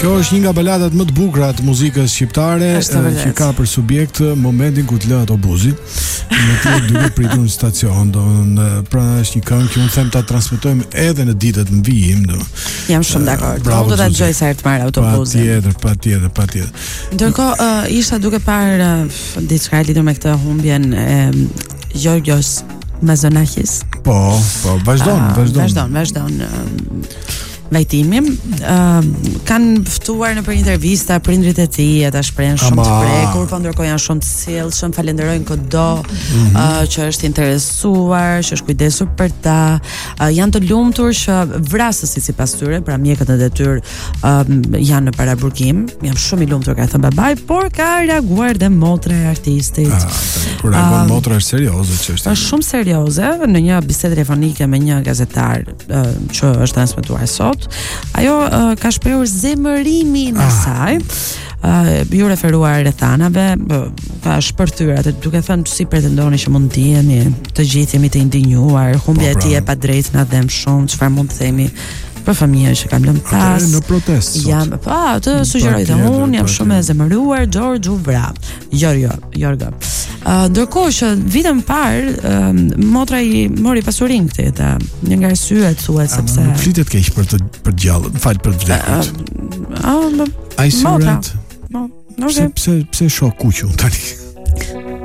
Kjo është një nga baladat më të bukura të muzikës shqiptare që ka për subjekt momentin ku të lë autobusit. Në të duke pritur në stacion, pra është një këngë që unë them ta transmetojmë edhe në ditët në vijim. Jam shumë dakord. Unë do ta dëgjoj sa herë të marr autobusin. Patjetër. Ndërkohë isha duke parë diçka lidhur me këtë humbjen e Gjorgjos Mazonakis. Po, vazhdon. Vajtimi kanë ftuar në për intervista prindrit e tij, ata shprehen shumë të prekur, po ndërkohë janë shumë të sjellshëm, falenderojnë kudo që është interesuar, që është kujdesur për ta, janë të lumtur që vrasësit sipas tyre, pra mjekët në detyrë janë në paraburgim, jam shumë i lumtur ka thënë babai, por ka reaguar dhe motra e artistit. Kur reagon motra është serioze çështja. Është shumë serioze në një bisedë telefonike me një gazetar që është transmetuar sot. Ajo ka shprehur zemërimin e saj, ju referuar rrethanave, ka shpërthyer atë duke thënë si pretendoni që mund të jemi, të gjithë jemi të indinjuar, humbja e tij e padrejtë na dhem shumë, çfarë mund të themi për fëmijën që kam lënë pas. Në protestë. Jam, të sugjeroj të unë jam shumë e zemëruar, George u vra. Jorga. Ndërkohë që vitën parë motra i mori pasurinë këtë, një nga arsyet thuhet sepse nuk flitet keq për gjallën, fal për vdekjet. Ai motra. Pse shoh kuqun tani?